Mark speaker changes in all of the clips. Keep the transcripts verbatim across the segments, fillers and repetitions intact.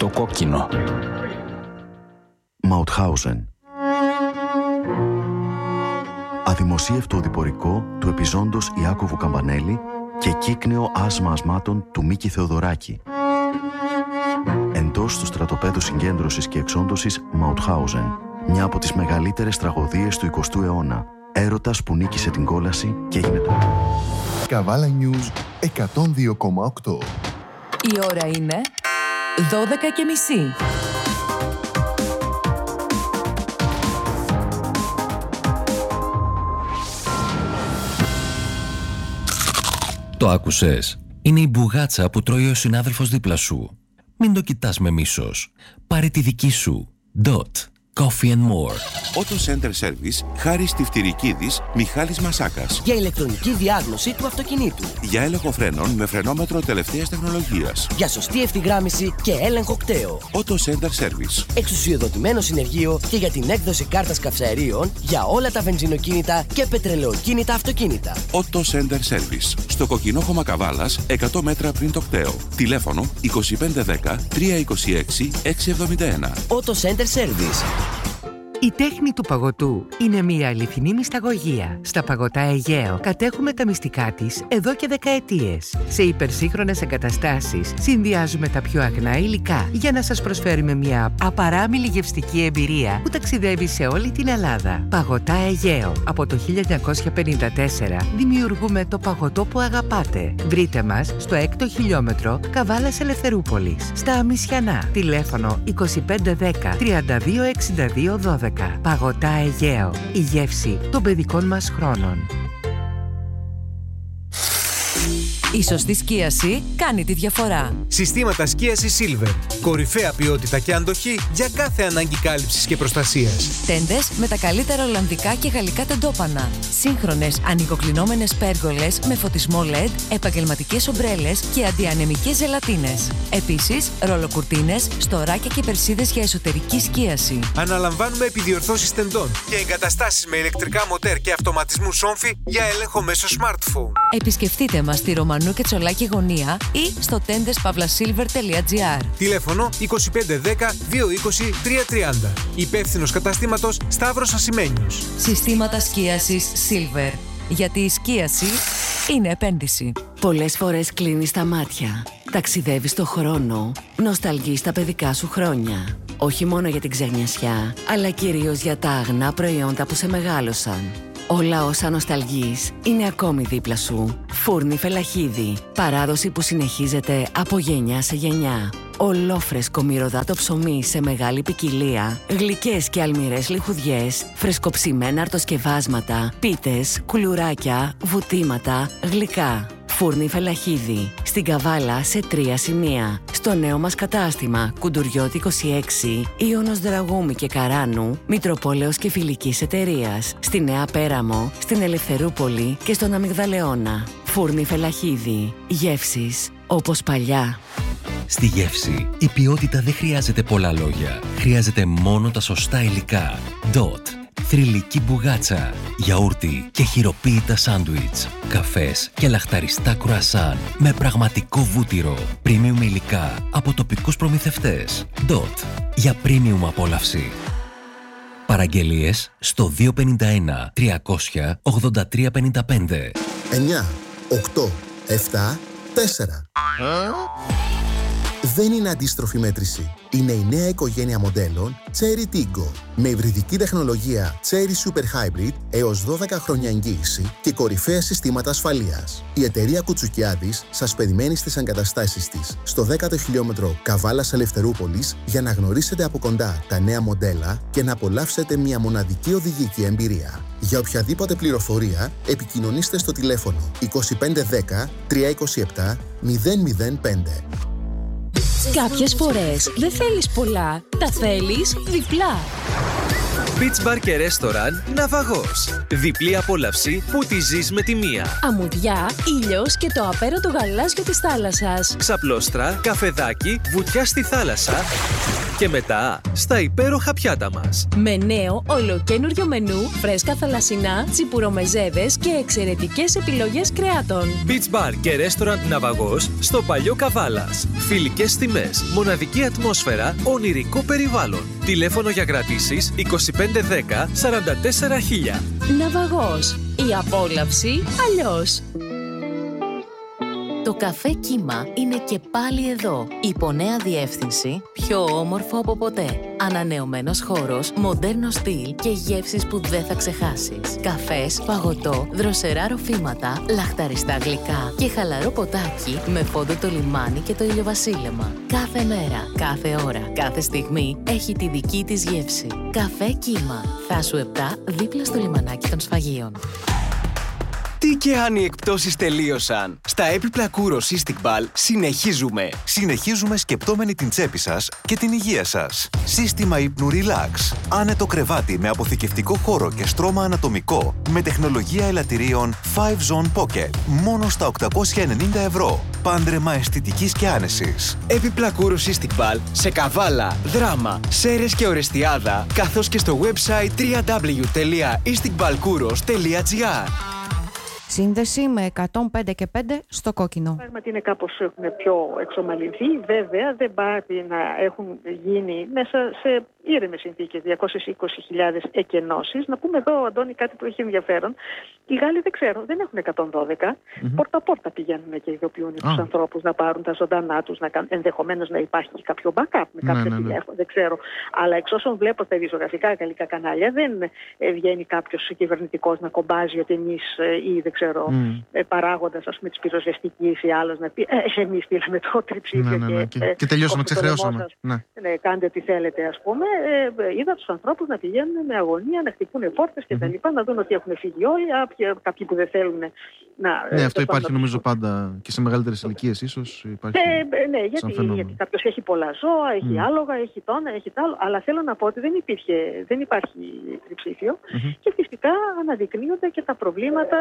Speaker 1: στο κόκκινο.
Speaker 2: Μαουτχάουζεν. Αδημοσίευτο οδηπορικό του επιζώντος Ιάκωβου Καμπανέλη και κύκνεο άσμα ασμάτων του Μίκη Θεοδωράκη. Εντός του στρατοπέδου συγκέντρωσης και εξόντωσης Μαουτχάουζεν, μια από τις μεγαλύτερες τραγωδίες του εικοστού αιώνα. Έρωτας που νίκησε την κόλαση και έγινε το...
Speaker 3: Καβάλα News εκατόν δύο κόμμα οκτώ.
Speaker 4: Η ώρα είναι δώδεκα και μισή.
Speaker 5: Το άκουσες? Είναι η μπουγάτσα που τρώει ο συνάδελφος δίπλα σου. Μην το κοιτάς με μίσος. Πάρε τη δική σου. Dot. Coffee and More.
Speaker 6: Auto Center Service, Χάρης Τυφτυρικίδης, Μιχάλης Μασάκας.
Speaker 7: Για ηλεκτρονική διάγνωση του αυτοκινήτου.
Speaker 6: Για έλεγχο φρένων με φρενόμετρο τελευταίας τεχνολογίας.
Speaker 7: Για σωστή ευθυγράμμιση και έλεγχο κταίου.
Speaker 6: Auto Center Service.
Speaker 7: Εξουσιοδοτημένο συνεργείο και για την έκδοση κάρτας καυσαερίων για όλα τα βενζινοκίνητα και πετρελαιοκίνητα αυτοκίνητα.
Speaker 6: Auto Center Service. Στο Κοκκινόχωμα Καβάλας, εκατό μέτρα πριν το κταίο. Τηλέφωνο είκοσι πέντε δέκα τριακόσια είκοσι έξι εξακόσια εβδομήντα ένα.
Speaker 7: Auto Center Service.
Speaker 8: Η τέχνη του παγωτού είναι μια αληθινή μυσταγωγία. Στα Παγωτά Αιγαίο κατέχουμε τα μυστικά της εδώ και δεκαετίες. Σε υπερσύγχρονες εγκαταστάσεις συνδυάζουμε τα πιο αγνά υλικά για να σας προσφέρουμε μια απαράμιλη γευστική εμπειρία που ταξιδεύει σε όλη την Ελλάδα. Παγωτά Αιγαίο. Από το χίλια εννιακόσια πενήντα τέσσερα δημιουργούμε το παγωτό που αγαπάτε. Βρείτε μας στο έκτο χιλιόμετρο Καβάλας Ελευθερούπολης, στα Αμισιανά. Τηλέφωνο είκοσι πέντε δέκα τριάντα δύο εξήντα δύο δώδεκα. Παγωτά Αιγαίο. Η γεύση των παιδικών μας χρόνων.
Speaker 4: Η σωστή σκίαση κάνει τη διαφορά.
Speaker 9: Συστήματα σκίασης Silver. Κορυφαία ποιότητα και αντοχή για κάθε ανάγκη κάλυψης και προστασίας.
Speaker 4: Τέντες με τα καλύτερα ολλανδικά και γαλλικά τεντόπανα. Σύγχρονες ανοικοκλεινόμενες πέργολες με φωτισμό ελ ι ντι, επαγγελματικές ομπρέλες και αντιανεμικές ζελατίνες. Επίσης, ρολοκουρτίνες, στοράκια και περσίδες για εσωτερική σκίαση.
Speaker 9: Αναλαμβάνουμε επιδιορθώσεις τεντών και εγκαταστάσεις με ηλεκτρικά μοτέρ και αυτοματισμού σόμφι για έλεγχο μέσω smartphone.
Speaker 4: Επισκεφτείτε μας στη Ρωμανού και Τσολάκη γωνία ή στο τέντες παύλα σίλβερ τελεία τζι άρ.
Speaker 9: Τηλέφωνο είκοσι πέντε δέκα διακόσια είκοσι τριακόσια τριάντα. Υπεύθυνος καταστήματος Σταύρος Ασημένιος.
Speaker 4: Συστήματα σκίασης Silver. Γιατί η σκίαση είναι επένδυση.
Speaker 10: Πολλές φορές κλείνεις τα μάτια, ταξιδεύεις στο χρόνο, νοσταλγείς τα παιδικά σου χρόνια. Όχι μόνο για την ξενιασιά, αλλά κυρίως για τα αγνά προϊόντα που σε μεγάλωσαν. Όλα όσα νοσταλγείς είναι ακόμη δίπλα σου. Φούρνη Φελαχίδη. Παράδοση που συνεχίζεται από γενιά σε γενιά. Ολόφρεσκο μυρωδάτο ψωμί σε μεγάλη ποικιλία. Γλυκές και αλμυρές λιχουδιές. Φρεσκοψημένα αρτοσκευάσματα. Πίτες, κουλουράκια, βουτήματα, γλυκά. Φούρνη Φελαχίδη. Στην Καβάλα σε τρία σημεία. Στο νέο μας κατάστημα Κουντουριώτη είκοσι έξι, Ιωνος Δραγούμη και Καράνου, Μητροπόλεως και Φιλικής Εταιρείας. Στη Νέα Πέραμο, στην Ελευθερούπολη και στον Αμυγδαλεώνα. Φούρνη Φελαχίδη. Γεύσεις όπως παλιά.
Speaker 5: Στη γεύση, η ποιότητα δεν χρειάζεται πολλά λόγια. Χρειάζεται μόνο τα σωστά υλικά. Dot. Θρυλική μπουγάτσα, γιαούρτι και χειροποίητα σάντουιτς, καφές και λαχταριστά κρουασάν με πραγματικό βούτυρο, premium υλικά από τοπικούς προμηθευτές. Dot. Για premium απόλαυση. Παραγγελίες στο δύο πέντε ένα τριακόσια ογδόντα τρία πενήντα πέντε.
Speaker 11: εννιά, οκτώ, επτά, τέσσερα. Δεν είναι αντίστροφη μέτρηση. Είναι η νέα οικογένεια μοντέλων Chery Tiggo με υβριδική τεχνολογία Chery Super Hybrid έως δώδεκα χρόνια εγγύηση και κορυφαία συστήματα ασφαλείας. Η εταιρεία Κουτσουκιάδης σας περιμένει στις εγκαταστάσεις της στο δέκατο χιλιόμετρο Καβάλας Ελευθερούπολης για να γνωρίσετε από κοντά τα νέα μοντέλα και να απολαύσετε μια μοναδική οδηγική εμπειρία. Για οποιαδήποτε πληροφορία επικοινωνήστε στο τηλέφωνο είκοσι πέντε δέκα τριακόσια είκοσι επτά μηδέν μηδέν πέντε.
Speaker 12: Κάποιες φορές δεν θέλεις πολλά, τα θέλεις διπλά.
Speaker 1: Beach Bar και Restaurant Ναυαγός. Διπλή απόλαυση που τη ζεις με τη μία.
Speaker 12: Αμμουδιά, ήλιος και το απέραντο γαλάζιο της θάλασσας.
Speaker 1: Ξαπλώστρα, καφεδάκι, βουτιά στη θάλασσα και μετά στα υπέροχα πιάτα μας.
Speaker 12: Με νέο ολοκένουργιο μενού, φρέσκα θαλασσινά, τσιπουρομεζέδες και εξαιρετικές επιλογές κρεάτων.
Speaker 1: Beach Bar και Restaurant Ναυαγός στο Παλιό Καβάλας. Φιλικές τιμές, μοναδική ατμόσφαιρα, ονειρικό περιβάλλον. Τηλέφωνο για κρατήσεις είκοσι πέντε δέκα σαράντα τέσσερα χίλια.
Speaker 12: Ναυαγός. Η απόλαυση αλλιώς.
Speaker 4: Το καφέ Κύμα είναι και πάλι εδώ. Υπό νέα διεύθυνση, πιο όμορφο από ποτέ. Ανανεωμένος χώρος, μοντέρνο στυλ και γεύσεις που δεν θα ξεχάσεις. Καφές, παγωτό, δροσερά ροφήματα, λαχταριστά γλυκά και χαλαρό ποτάκι με φόντο το λιμάνι και το ηλιοβασίλεμα. Κάθε μέρα, κάθε ώρα, κάθε στιγμή έχει τη δική της γεύση. Καφέ Κύμα. Θάσου επτά, δίπλα στο λιμανάκι των Σφαγείων.
Speaker 13: Τι και αν οι εκπτώσεις τελείωσαν. Στα έπιπλα Kouros Istiqbal συνεχίζουμε.
Speaker 14: Συνεχίζουμε σκεπτόμενοι την τσέπη σας και την υγεία σας. Σύστημα ύπνου Relax. Άνετο κρεβάτι με αποθηκευτικό χώρο και στρώμα ανατομικό με τεχνολογία ελαττηρίων φάιβ Zone Pocket. Μόνο στα οκτακόσια ενενήντα ευρώ. Πάντρεμα αισθητικής και άνεσης.
Speaker 13: Έπιπλα Kouros Istiqbal σε Καβάλα, Δράμα, Σέρρες και Ορεστιάδα, καθώς και στο website double-u double-u double-u τελεία istiqbal kouros τελεία gr.
Speaker 15: Σύνδεση με εκατόν πέντε και πέντε στο κόκκινο.
Speaker 16: Πράγματι είναι κάπως έχουν πιο εξομαλυνθεί. Βέβαια δεν πάει να έχουν γίνει μέσα σε ήρεμες συνθήκες διακόσιες είκοσι χιλιάδες εκενώσεις. Να πούμε εδώ, Αντώνη, κάτι που έχει ενδιαφέρον. Οι Γάλλοι δεν ξέρω, δεν έχουν εκατόν δώδεκα. Mm-hmm. Πόρτα-πόρτα πηγαίνουν και ειδοποιούν oh. τους ανθρώπους να πάρουν τα ζωντανά τους, να κάνουν, ενδεχομένως να υπάρχει και κάποιο backup με κάποιο ναι, ναι, τηλέφωνο, ναι. δεν ξέρω. Αλλά εξ όσων βλέπω στα ειδησιογραφικά γαλλικά κανάλια, δεν βγαίνει κάποιος κυβερνητικός να κομπάζει ότι εμείς ή δεν ξέρω, mm. παράγοντας ας πούμε της πυροσβεστικής ή άλλος να πει ε, εμείς στείλαμε το τριψήφιο
Speaker 17: ναι, ναι, ναι.
Speaker 16: και,
Speaker 17: και,
Speaker 16: ε,
Speaker 17: και τελειώσαμε, ξεχρεώσαμε. Ναι.
Speaker 16: Ναι, κάντε ό,τι θέλετε ας πούμε. Ε, είδα τους ανθρώπους να πηγαίνουν με αγωνία, να χτυπούν πόρτες και mm-hmm. τα λοιπά, να δουν ότι έχουν φύγει όλοι, κάποιοι που δεν θέλουν να...
Speaker 17: Ναι,
Speaker 16: ε,
Speaker 17: αυτό υπάρχει να νομίζω πάντα και σε μεγαλύτερες ηλικίες ίσως. Υπάρχει
Speaker 16: ε, ναι, γιατί, γιατί κάποιος έχει πολλά ζώα, έχει mm. άλογα, έχει τόνα, έχει τ' άλλο, αλλά θέλω να πω ότι δεν, υπήρχε, δεν υπάρχει τριψήφιο mm-hmm. και φυσικά αναδεικνύονται και τα προβλήματα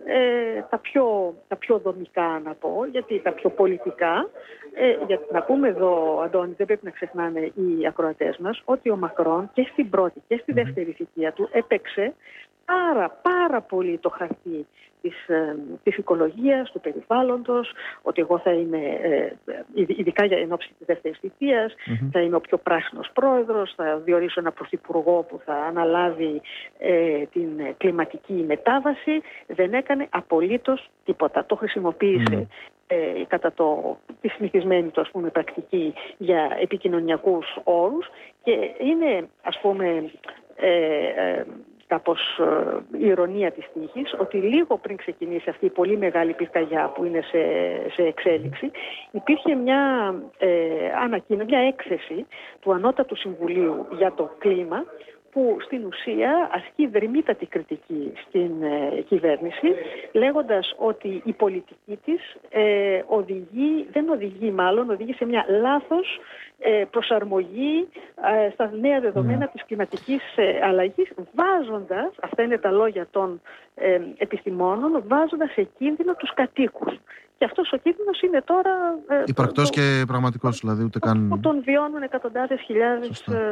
Speaker 16: ε, τα, πιο, τα πιο δομικά να πω, γιατί τα πιο πολιτικά. Ε, γιατί να πούμε εδώ, Αντώνη, δεν πρέπει να ξεχνάνε οι ακροατές μας ότι ο Μακρόν και στην πρώτη και στη δεύτερη θητεία του έπαιξε πάρα πάρα πολύ το χαρτί της, ε, της οικολογίας, του περιβάλλοντος, ότι εγώ θα είμαι, ε, ειδικά για εν ώψη της δεύτερης θητείας, mm-hmm. θα είμαι ο πιο πράσινος πρόεδρος, θα διορίσω ένα πρωθυπουργό που θα αναλάβει ε, την κλιματική μετάβαση. Δεν έκανε απολύτως τίποτα. Το χρησιμοποίησε mm. ε, κατά το, τη συνηθισμένη του, ας πούμε, πρακτική για επικοινωνιακούς όρους και είναι, ας πούμε, ε, ε, κάπως ε, η ηρωνία της τύχης, ότι λίγο πριν ξεκινήσει αυτή η πολύ μεγάλη πυρκαγιά που είναι σε, σε εξέλιξη, υπήρχε μια ε, ανακοίνωση, μια έκθεση του Ανώτατου Συμβουλίου για το κλίμα, που στην ουσία ασκεί δρυμύτατη κριτική στην ε, κυβέρνηση, λέγοντας ότι η πολιτική της ε, οδηγεί, δεν οδηγεί μάλλον, οδηγεί σε μια λάθος ε, προσαρμογή ε, στα νέα δεδομένα mm. της κλιματικής ε, αλλαγής, βάζοντας, αυτά είναι τα λόγια των ε, επιστημόνων, βάζοντας σε κίνδυνο τους κατοίκους. Και αυτός ο κίνδυνος είναι τώρα... Ε,
Speaker 17: υπαρκτός και πραγματικός, δηλαδή, ούτε καν...
Speaker 16: Που τον βιώνουν εκατοντάδες χιλιάδες ε,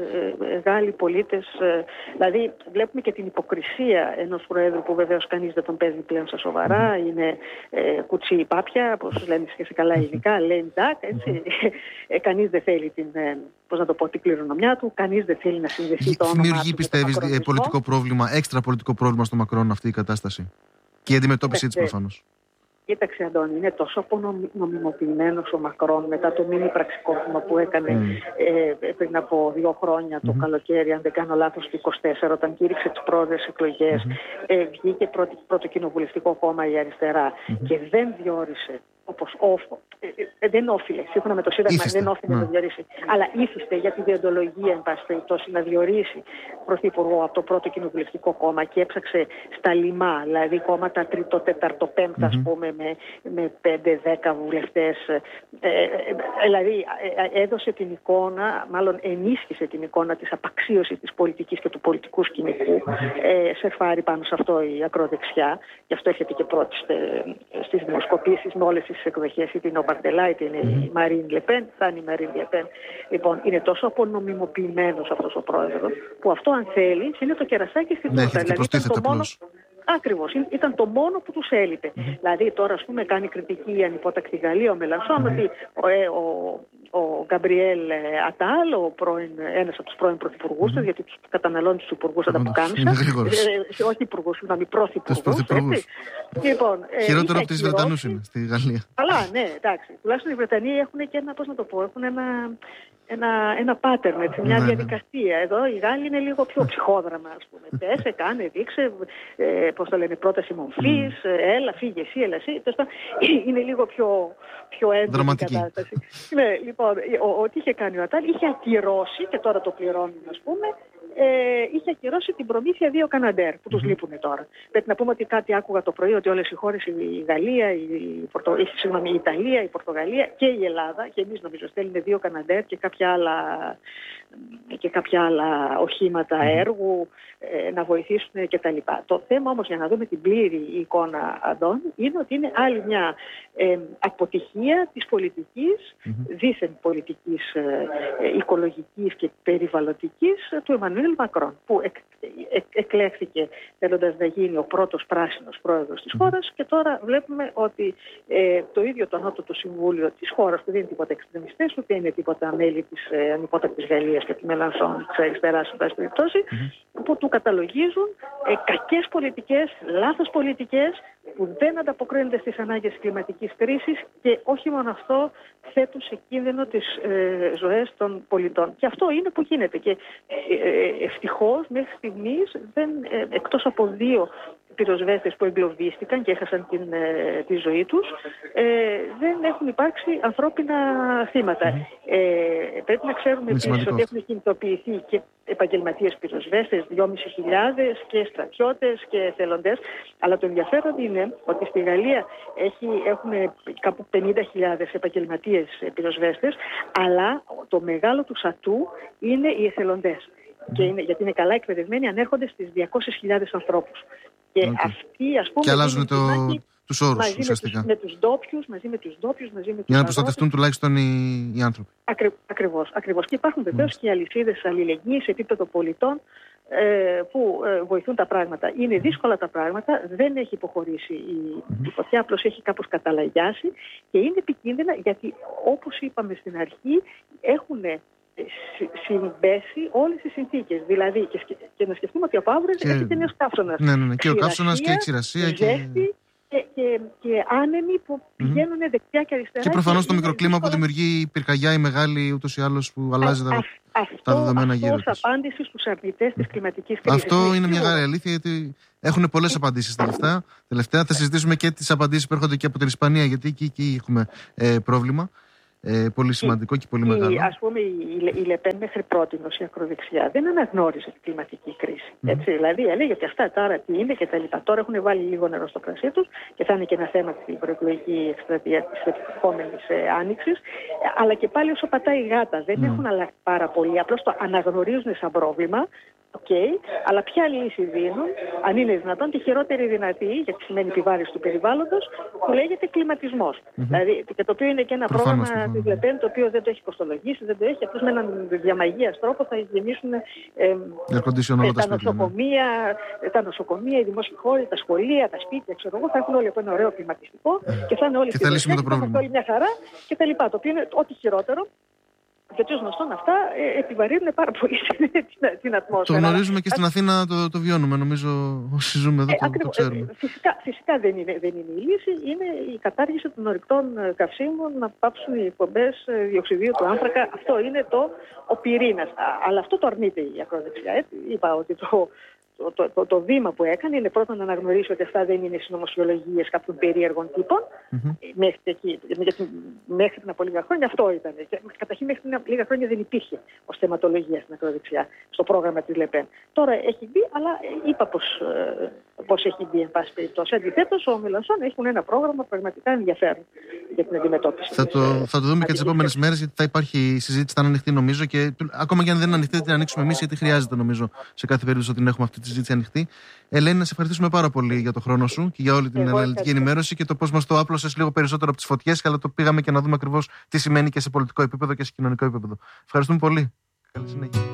Speaker 16: ε, Γάλλοι πολίτες. Ε, δηλαδή, βλέπουμε και την υποκρισία ενός Προέδρου που βεβαίως κανείς δεν τον παίρνει πλέον στα σοβαρά. Mm-hmm. Είναι ε, κουτσί πάπια, όπως λένε και σε καλά ελληνικά, lame duck, έτσι. Mm-hmm. Ε, κανείς δεν θέλει την, ε, πώς να το πω, την κληρονομιά του, κανείς δεν θέλει να συνδεθεί το όνομα του.
Speaker 17: Δημιουργεί, πιστεύεις, πολιτικό πρόβλημα, έξτρα πολιτικό πρόβλημα στο Μακρόν αυτή η κατάσταση και η αντιμετώπιση της προφανώς?
Speaker 16: Κοίταξε, Αντώνη, είναι τόσο απονομιμοποιημένος ο Μακρόν μετά το μήνυ πραξικόπημα που έκανε mm. ε, πριν από δύο χρόνια το mm-hmm. καλοκαίρι, αν δεν κάνω λάθος, το είκοσι τέσσερα, όταν κήρυξε τις πρώτες εκλογές, mm-hmm. ε, βγήκε πρώτο, πρώτο κοινοβουλευτικό κόμμα η Αριστερά mm-hmm. και δεν διόρισε όπως όφο, ε, ε, δεν όφιλε, σύμφωνα με το Σύνταγμα, δεν όφιλε να διορίσει. Αλλά ήθιστε για τη διοντολογία, εν πάση περιπτώσει, να διορίσει πρωθυπουργό από το πρώτο κοινοβουλευτικό κόμμα και έψαξε στα λιμά, δηλαδή κόμματα τρίτο, τέταρτο, πέμπτο, ας πούμε, με, με πέντε δέκα βουλευτές. Ε, ε, δηλαδή ε, έδωσε την εικόνα, μάλλον ενίσχυσε την εικόνα της απαξίωσης της πολιτικής και του πολιτικού σκηνικού. Ε, σε φάρει πάνω σε αυτό η ακροδεξιά. Γι' αυτό έχετε και πρώτη στις δημοσκοπήσεις με όλες τις εκδοχές, είτε είναι ο Μπαρντελά, είτε είναι η Μαρίν Λεπέν. Θα είναι η Μαρίν Λεπέν. Λοιπόν, είναι τόσο απονομιμοποιημένος αυτός ο πρόεδρος, που αυτό, αν θέλει, είναι το κερασάκι στην τούρτα. Δηλαδή ήταν το μόνο. Ακριβώς, ήταν το μόνο που τους έλειπε. Mm-hmm. Δηλαδή τώρα, ας πούμε, κάνει κριτική η ανυπότακτη Γαλλία, ο Μελανσόν, mm-hmm. ότι ο, ε, ο, ο Γκαμπριέλ Ατάλ, ο πρώην, ένας από τους πρώην πρωθυπουργούς mm-hmm. του, γιατί τους καταναλώνει τους υπουργούς, θα τα πουκάμισα. Ε, όχι υπουργούς, συγγνώμη, πρωθυπουργούς. Λοιπόν, ε,
Speaker 17: χειρότερο από τις Βρετανούς είναι στη Γαλλία.
Speaker 16: Αλλά ναι, εντάξει. Τουλάχιστον οι Βρετανοί έχουν και ένα, πώς να το πω, έχουν ένα. Ένα, ένα pattern, έτσι, μια ναι, διαδικασία. Εδώ οι Γάλλοι είναι λίγο πιο ψυχόδραμα, ας πούμε. Πέσε, κάνε, δείξε, ε, πώς το λένε, πρόταση μορφής, mm. έλα, φύγε εσύ, έλα εσύ. Είναι λίγο πιο, πιο έντονη η κατάσταση. Ναι, λοιπόν, ο, ό,τι είχε κάνει ο Ατάλ, είχε ακυρώσει, και τώρα το πληρώνουν, ας πούμε, ε, είχε ακυρώσει την προμήθεια δύο Καναντέρ που τους mm-hmm. λείπουν τώρα. Πρέπει να πούμε ότι κάτι άκουγα το πρωί, ότι όλες οι χώρες, η Γαλλία, η, Πορτο, η, συγγνώμη, η Ιταλία, η Πορτογαλία και η Ελλάδα, και εμείς νομίζω στέλνουν δύο Καναντέρ και κάποια άλλα, και κάποια άλλα οχήματα mm-hmm. έργου ε, να βοηθήσουν κτλ. Το θέμα όμως, για να δούμε την πλήρη εικόνα Αντών, είναι ότι είναι άλλη μια ε, αποτυχία της πολιτικής, mm-hmm. δίθεν πολιτικής ε, ε, οικολογικής και περιβαλλοντικής του Εμμανουέλ Μακρόν, που εκ, εκ, εκλέχθηκε θέλοντας να γίνει ο πρώτος πράσινος πρόεδρος της χώρας, και τώρα βλέπουμε ότι ε, το ίδιο το ανώτατο συμβούλιο της χώρας, που δεν είναι τίποτα εξτρεμιστές, ούτε είναι τίποτα μέλη της ε, ανυπότακτης Γαλλίας και της Μελανσόν, της αριστεράς, εν πάση περιπτώσει, mm-hmm. που του καταλογίζουν ε, κακές πολιτικές, λάθος πολιτικές, που δεν ανταποκρίνονται στις ανάγκες της κλιματικής κρίσης, και όχι μόνο αυτό, θέτουν σε κίνδυνο τις ε, ζωές των πολιτών. Και αυτό είναι που γίνεται. Και ε, ευτυχώς μέχρι στιγμής, δεν, ε, εκτός από δύο πυροσβέστες που εγκλωβίστηκαν και έχασαν την, ε, τη ζωή τους, ε, δεν έχουν υπάρξει ανθρώπινα θύματα. Mm-hmm. Ε, πρέπει να ξέρουμε επίσης ότι έχουν κινητοποιηθεί και επαγγελματίες πυροσβέστες, δυόμισι χιλιάδες, και στρατιώτες και εθελοντές. Αλλά το ενδιαφέρον είναι ότι στη Γαλλία έχει, έχουν κάπου πενήντα χιλιάδες επαγγελματίες πυροσβέστες, αλλά το μεγάλο τους ατού είναι οι εθελοντές. Mm-hmm. Και είναι, γιατί είναι καλά εκπαιδευμένοι, ανέρχονται στις διακόσιες χιλιάδες ανθρώπους. Και okay. αυτοί, ας πούμε,
Speaker 17: και αλλάζουν το, τους όρους ουσιαστικά.
Speaker 16: Με τους ντόπιους, μαζί με τους ντόπιους, μαζί με τους
Speaker 17: για να προστατευτούν τουλάχιστον οι, οι άνθρωποι.
Speaker 16: Ακρι, ακριβώς, ακριβώς. Και υπάρχουν βεβαίως και αλυσίδες αλληλεγγύης σε επίπεδο πολιτών ε, που ε, βοηθούν τα πράγματα. Είναι δύσκολα τα πράγματα, δεν έχει υποχωρήσει η, η φωτιά, απλώς έχει κάπως καταλαγιάσει, και είναι επικίνδυνα γιατί, όπως είπαμε στην αρχή, έχουν συμπέσει όλες τις συνθήκες. Δηλαδή, και, σκε, και να σκεφτούμε ότι από αύριο και... έρχεται νέος καύσωνας.
Speaker 17: Ναι, ναι, ναι. Και ο καύσωνας και η ξηρασία.
Speaker 16: Και... Ζέστη, και, και, και άνεμοι που πηγαίνουν mm-hmm. δεξιά και αριστερά.
Speaker 17: Και προφανώς το μικροκλίμα που δημιουργεί η πυρκαγιά η μεγάλη, ούτως ή άλλως, που αλλάζει α, τα, α, τα δεδομένα
Speaker 16: αυτό,
Speaker 17: γύρω της.
Speaker 16: Αυτό απάντηση στους αρνητές της κλιματικής κρίσης.
Speaker 17: Αυτό είναι μια μεγάλη αλήθεια, γιατί έχουν πολλές απαντήσεις τελευταία. τελευταία. Θα συζητήσουμε και τις απαντήσεις που έρχονται και από την Ισπανία, γιατί εκεί, εκεί έχουμε ε, πρόβλημα. Ε, πολύ σημαντικό και πολύ μεγάλο.
Speaker 16: Ας πούμε, η, η Λεπέν μέχρι πρώτη, η ακροδεξιά, δεν αναγνώρισε την κλιματική κρίση. Mm. Έτσι, δηλαδή, έλεγε ότι αυτά τώρα τι είναι και τα λοιπά. Τώρα έχουν βάλει λίγο νερό στο κρασί τους, και θα είναι και ένα θέμα στην προεκλογική εκστρατεία της επόμενης ε, άνοιξης. Αλλά και πάλι όσο πατάει η γάτα, δεν mm. έχουν αλλάξει πάρα πολύ. Απλώς το αναγνωρίζουν σαν πρόβλημα. Okay, αλλά ποια λύση δίνουν, αν είναι δυνατόν, τη χειρότερη δυνατή, γιατί σημαίνει επιβάρυνση του περιβάλλοντος, που λέγεται κλιματισμός. Mm-hmm. Δηλαδή, και το οποίο είναι και ένα προφανώς, πρόγραμμα της Λεπέν, το οποίο δεν το έχει κοστολογήσει, δεν το έχει, απλώς με έναν διαμαγείας τρόπο θα γεμίσουν ε, ε, τα, νοσοκομεία, τα νοσοκομεία, οι δημόσιοι χώροι, τα σχολεία, τα σπίτια, ξέρω εγώ, θα έχουν όλοι από ένα ωραίο κλιματιστικό mm. και θα είναι όλοι
Speaker 17: και θα λύσουμε το πρόβλημα.
Speaker 16: Όλοι μια χαρά και τα λοιπά. Το οποίο είναι ό,τι χειρότερο. Γιατί ως γνωστόν αυτά ε, επιβαρύνουν πάρα πολύ την, την ατμόσφαιρα.
Speaker 17: Το γνωρίζουμε και στην Αθήνα, το, το βιώνουμε. Νομίζω όσοι ζούμε εδώ ε, το, ακριβώς, το ξέρουμε.
Speaker 16: Ε, φυσικά φυσικά δεν, είναι, δεν είναι η λύση. Είναι η κατάργηση των ορυκτών καυσίμων, να πάψουν οι εκπομπές διοξιδίου του άνθρακα. Αυτό είναι το, ο πυρήνας. Αλλά αυτό το αρνείται η ακροδεξιά. Είπα ότι το, το, το, το, το βήμα που έκανε είναι πρώτα να αναγνωρίσει ότι αυτά δεν είναι συνωμοσιολογίες κάποιων περίεργων τύπων. Mm-hmm. Μέχρι, εκεί, γιατί μέχρι πριν από λίγα χρόνια αυτό ήταν. Και, καταρχήν μέχρι πριν από λίγα χρόνια δεν υπήρχε ως θεματολογία στην ακροδεξιά, στο πρόγραμμα της Λεπέν. Τώρα έχει μπει, αλλά είπα πως, ε, πως έχει μπει εν πάση περιπτώσει. Αντιθέτως, ο Μελανσόν έχουν ένα πρόγραμμα πραγματικά ενδιαφέρον για την αντιμετώπιση.
Speaker 17: Θα το, θα το δούμε και τις επόμενες μέρες, γιατί θα υπάρχει συζήτηση, θα είναι ανοιχτή νομίζω. Και ακόμα και αν δεν είναι ανοιχτή, την ανοίξουμε εμείς, γιατί χρειάζεται νομίζω σε κάθε περίπτωση ότι έχουμε αυτή τη συζήτηση ανοιχτή. Ελένη, να σε ευχαριστήσουμε πάρα πολύ για το χρόνο σου και για όλη την Εγώ αναλυτική ενημέρωση και το πώς μας το άπλωσες λίγο περισσότερο από τις φωτιές, αλλά το πήγαμε και να δούμε ακριβώς τι σημαίνει και σε πολιτικό επίπεδο και σε κοινωνικό επίπεδο. Ευχαριστούμε πολύ. Καλή συνέχεια.